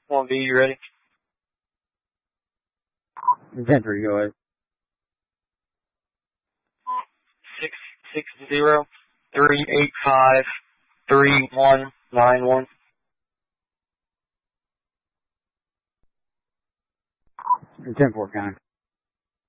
1B, you ready? 10-3, go ahead. 660-385-3191. 10-4, Connor.